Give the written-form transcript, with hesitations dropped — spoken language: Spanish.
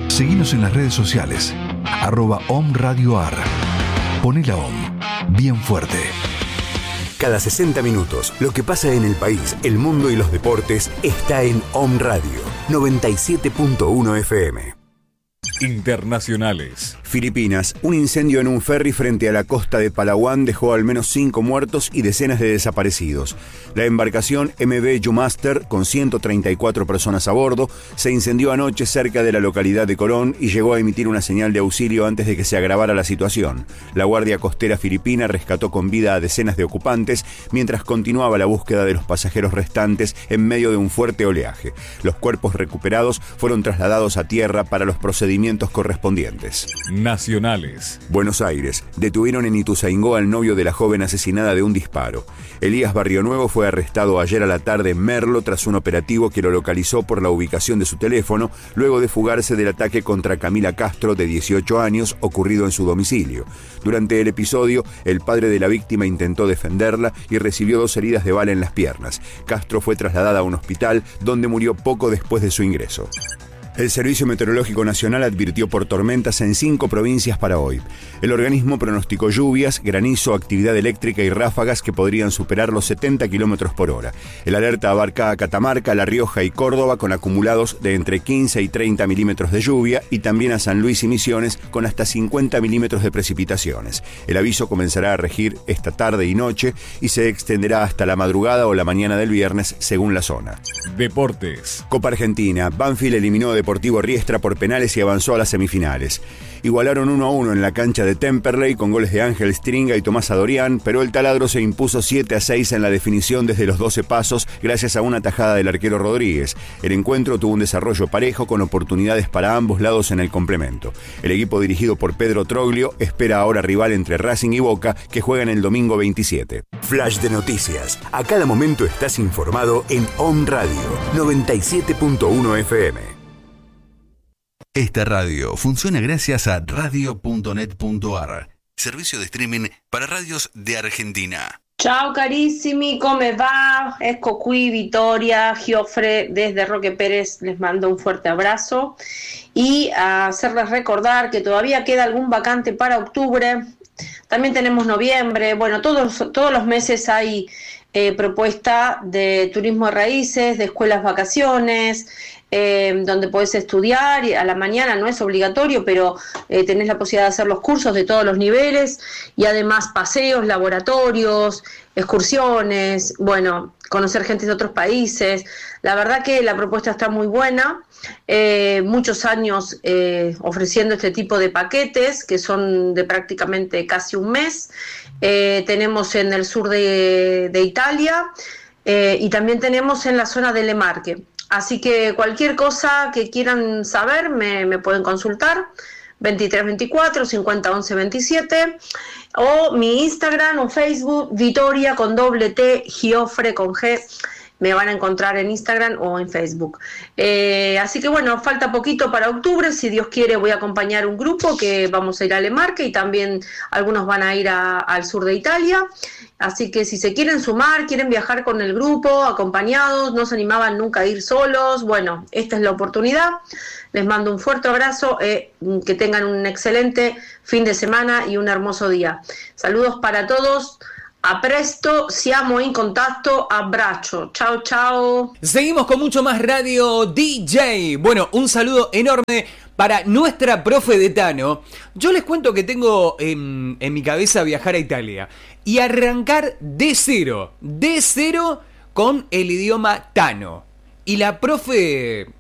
Seguinos en las redes sociales, @OMRadioAR. Poné la OM bien fuerte. Cada 60 minutos, lo que pasa en el país, el mundo y los deportes está en OM Radio 97.1 FM. Internacionales. Filipinas. Un incendio en un ferry frente a la costa de Palawan dejó al menos 5 muertos y decenas de desaparecidos. La embarcación MV Jumaster, con 134 personas a bordo, se incendió anoche cerca de la localidad de Coron y llegó a emitir una señal de auxilio antes de que se agravara la situación. La Guardia Costera filipina rescató con vida a decenas de ocupantes mientras continuaba la búsqueda de los pasajeros restantes en medio de un fuerte oleaje. Los cuerpos recuperados fueron trasladados a tierra para los procedimientos correspondientes. Nacionales. Buenos Aires. Detuvieron en Ituzaingó al novio de la joven asesinada de un disparo. Elías Barrionuevo fue arrestado ayer a la tarde en Merlo tras un operativo que lo localizó por la ubicación de su teléfono, luego de fugarse del ataque contra Camila Castro, de 18 años, ocurrido en su domicilio. Durante el episodio, el padre de la víctima intentó defenderla y recibió 2 heridas de bala en las piernas. Castro fue trasladada a un hospital donde murió poco después de su ingreso. El Servicio Meteorológico Nacional advirtió por tormentas en 5 provincias para hoy. El organismo pronosticó lluvias, granizo, actividad eléctrica y ráfagas que podrían superar los 70 kilómetros por hora. El alerta abarca a Catamarca, La Rioja y Córdoba con acumulados de entre 15 y 30 milímetros de lluvia, y también a San Luis y Misiones con hasta 50 milímetros de precipitaciones. El aviso comenzará a regir esta tarde y noche y se extenderá hasta la madrugada o la mañana del viernes según la zona. Deportes. Copa Argentina. Banfield eliminó a Deportivo Riestra por penales y avanzó a las semifinales. Igualaron 1-1 en la cancha de Temperley con goles de Ángel Stringa y Tomás Adorián, pero el taladro se impuso 7-6 en la definición desde los 12 pasos gracias a una tajada del arquero Rodríguez. El encuentro tuvo un desarrollo parejo con oportunidades para ambos lados en el complemento. El equipo dirigido por Pedro Troglio espera ahora rival entre Racing y Boca, que juegan el domingo 27. Flash de noticias. A cada momento estás informado en OM Radio 97.1 FM. Esta radio funciona gracias a radio.net.ar, servicio de streaming para radios de Argentina. Ciao carissimi, come va? Ecco qui Vittoria Giofre desde Roque Pérez, les mando un fuerte abrazo y a hacerles recordar que todavía queda algún vacante para octubre, también tenemos noviembre, bueno, todos los meses hay propuesta de turismo de raíces, de escuelas vacaciones, donde podés estudiar y a la mañana, no es obligatorio, pero tenés la posibilidad de hacer los cursos de todos los niveles y además paseos, laboratorios, excursiones, bueno, conocer gente de otros países. La verdad que la propuesta está muy buena, muchos años ofreciendo este tipo de paquetes que son de prácticamente casi un mes. Tenemos en el sur de Italia y también tenemos en la zona de Le Marche. Así que cualquier cosa que quieran saber me pueden consultar, 2324 50 11 27, o mi Instagram o Facebook, Vitoria con doble T, Giofre con G. Me van a encontrar en Instagram o en Facebook. Así que bueno, falta poquito para octubre. Si Dios quiere voy a acompañar un grupo que vamos a ir a Le Marche y también algunos van a ir al sur de Italia. Así que si se quieren sumar, quieren viajar con el grupo, acompañados, no se animaban nunca a ir solos, bueno, esta es la oportunidad. Les mando un fuerte abrazo, que tengan un excelente fin de semana y un hermoso día. Saludos para todos. A presto, siamo in contatto, abbraccio. Chao, chao. Seguimos con mucho más Radio DJ. Bueno, un saludo enorme para nuestra profe de Tano. Yo les cuento que tengo en mi cabeza viajar a Italia y arrancar de cero con el idioma Tano. Y la profe